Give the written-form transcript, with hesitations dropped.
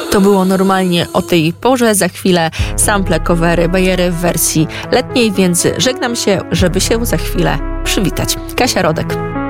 To było normalnie o tej porze. Za chwilę sample, covery, bajery w wersji letniej, więc żegnam się, żeby się za chwilę przywitać. Kasia Rodek.